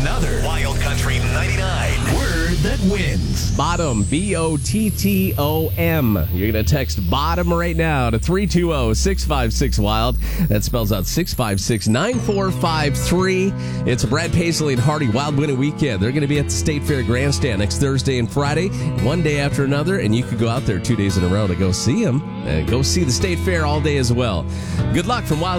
another Wild Country 99 word that wins. Bottom, BOTTOM. You're going to text BOTTOM right now to 320-656-WILD. That spells out 656-9453. It's a Brad Paisley and Hardy Wild Winning Weekend. They're going to be at the State Fair Grandstand next Thursday and Friday, one day after another, and you could go out there 2 days in a row to go see them and go see the State Fair all day as well. Good luck from Wild